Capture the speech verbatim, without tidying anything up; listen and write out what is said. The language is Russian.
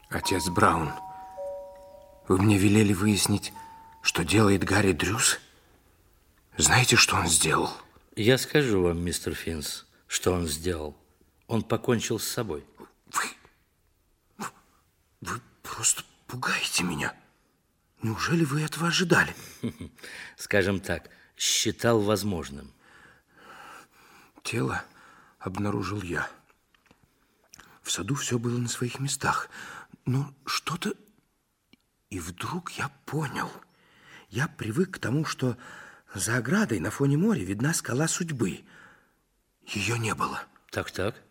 Отец Браун, вы мне велели выяснить, что делает Гарри Дрюс? Знаете, что он сделал? Я скажу вам, мистер Финс, что он сделал. Он покончил с собой. Вы... Вы просто пугаете меня. Неужели вы этого ожидали? Скажем так, считал возможным. Тело обнаружил я. В саду все было на своих местах. Но что-то... И вдруг я понял. Я привык к тому, что за оградой на фоне моря видна скала судьбы. Ее не было. Так-так.